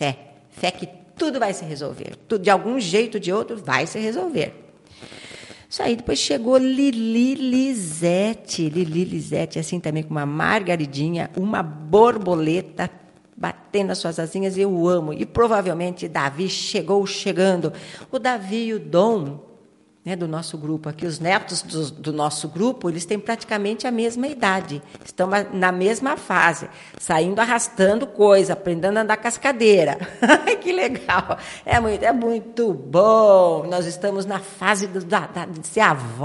fé. Fé que tudo vai se resolver. Tudo, de algum jeito ou de outro, vai se resolver. Isso aí, depois chegou Lili Lisete, assim também com uma margaridinha, uma borboleta batendo as suas asinhas, eu amo. E provavelmente Davi chegando. O Davi e o Dom, né, do nosso grupo aqui, os netos do nosso grupo, eles têm praticamente a mesma idade, estão na mesma fase, saindo arrastando coisa, aprendendo a andar cascadeira. Que legal! É muito bom! Nós estamos na fase de ser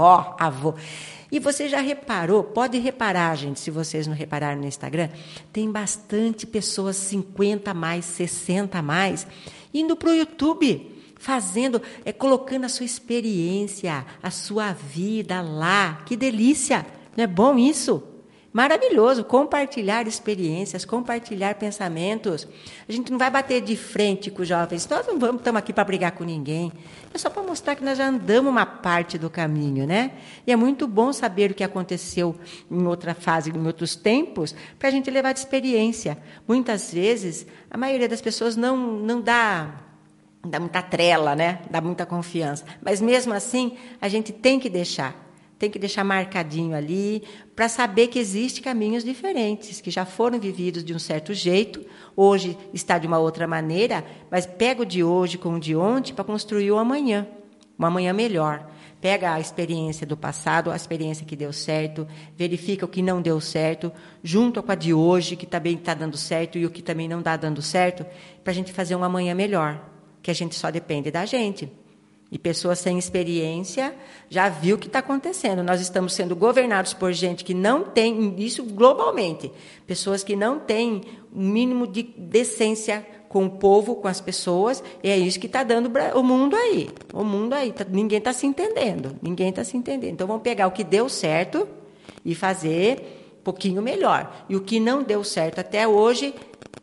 avô. E você já reparou, pode reparar, gente, se vocês não repararam no Instagram, tem bastante pessoas 50 a mais, 60 a mais, indo para o YouTube, colocando a sua experiência, a sua vida lá. Que delícia! Não é bom isso? Maravilhoso, compartilhar experiências, compartilhar pensamentos. A gente não vai bater de frente com os jovens, nós não estamos aqui para brigar com ninguém. É só para mostrar que nós já andamos uma parte do caminho, né? E é muito bom saber o que aconteceu em outra fase, em outros tempos, para a gente levar de experiência. Muitas vezes, a maioria das pessoas não dá muita trela, né? Dá muita confiança. Mas, mesmo assim, a gente tem que deixar marcadinho ali, para saber que existem caminhos diferentes, que já foram vividos de um certo jeito, hoje está de uma outra maneira, mas pega o de hoje com o de ontem para construir o amanhã, uma amanhã melhor. Pega a experiência do passado, a experiência que deu certo, verifica o que não deu certo, junto com a de hoje, que também está dando certo, e o que também não está dando certo, para a gente fazer um amanhã melhor, que a gente só depende da gente. E pessoas sem experiência já viu o que está acontecendo. Nós estamos sendo governados por gente que não tem, isso globalmente, pessoas que não têm um mínimo de decência com o povo, com as pessoas, e é isso que está dando o mundo aí. Ninguém está se entendendo. Então, vamos pegar o que deu certo e fazer um pouquinho melhor. E o que não deu certo até hoje,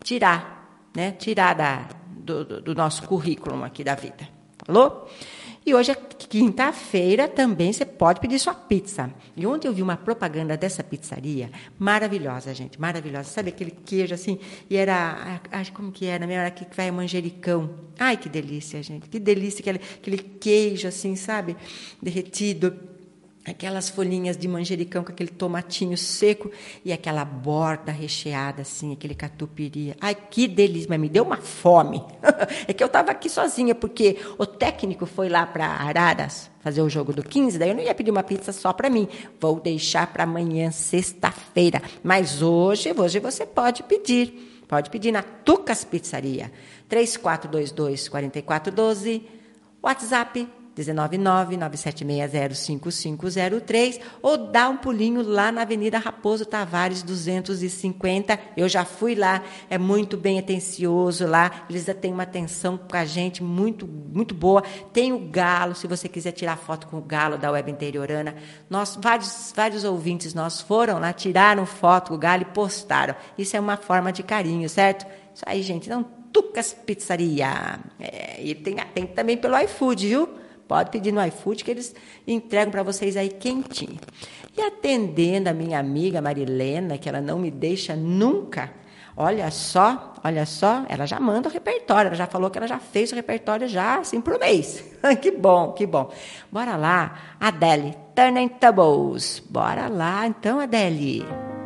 tirar do nosso currículo aqui da vida. Falou? E hoje é quinta-feira, também você pode pedir sua pizza. E ontem eu vi uma propaganda dessa pizzaria, maravilhosa, gente, maravilhosa. Sabe aquele queijo assim? E era, como que era? Era que vai manjericão. Ai, que delícia, gente, que delícia, aquele queijo assim, sabe? Derretido. Aquelas folhinhas de manjericão com aquele tomatinho seco e aquela borda recheada, assim, aquele catupiry. Ai, que delícia, mas me deu uma fome. É que eu estava aqui sozinha, porque o técnico foi lá para Araras fazer o jogo do 15, daí eu não ia pedir uma pizza só para mim. Vou deixar para amanhã, sexta-feira. Mas hoje você pode pedir. Pode pedir na Tucas Pizzaria. 3422-4412, WhatsApp 199-976-05503, ou dá um pulinho lá na Avenida Raposo Tavares 250. Eu já fui lá, é muito bem atencioso lá, eles têm uma atenção com a gente muito, muito boa. Tem o galo, se você quiser tirar foto com o galo da Web Interiorana. Vários ouvintes nossos foram lá, tiraram foto com o galo e postaram. Isso é uma forma de carinho, certo? Isso aí, gente, não Tucas Pizzaria. E tem também pelo iFood, viu? Pode pedir no iFood que eles entregam para vocês aí quentinho. E atendendo a minha amiga Marilena, que ela não me deixa nunca, olha só, ela já manda o repertório, ela já falou que ela já fez o repertório já, assim, por mês. Que bom. Bora lá, Adele, Turntables. Bora lá, então, Adele.